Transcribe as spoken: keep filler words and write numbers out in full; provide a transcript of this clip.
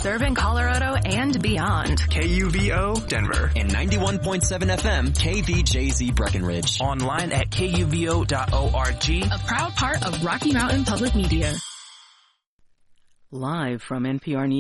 serving Colorado and beyond. K U V O Denver. And ninety-one point seven F M, K V J Z Breckenridge. Online at K U V O dot org. A proud part of Rocky Mountain Public Media. Live from N P R News.